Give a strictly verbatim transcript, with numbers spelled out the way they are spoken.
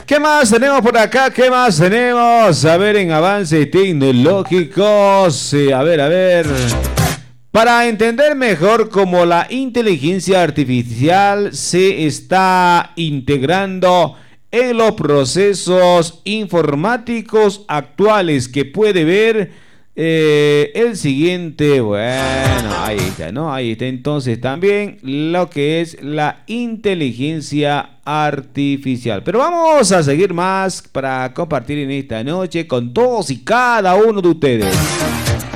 ¿Qué más tenemos por acá? ¿Qué más tenemos? A ver, en avances tecnológicos. Sí, a ver, a ver. Para entender mejor cómo la inteligencia artificial se está integrando en los procesos informáticos actuales, que puede ver eh, el siguiente. Bueno, ahí está, ¿no? Ahí está entonces también lo que es la inteligencia artificial. Pero vamos a seguir más para compartir en esta noche con todos y cada uno de ustedes.